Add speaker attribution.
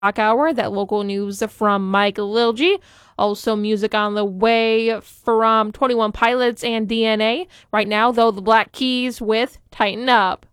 Speaker 1: Hour. That local news from Mike Lilgy. Also, music on the way from 21 Pilots and DNA. Right now, though, the Black Keys with Tighten Up.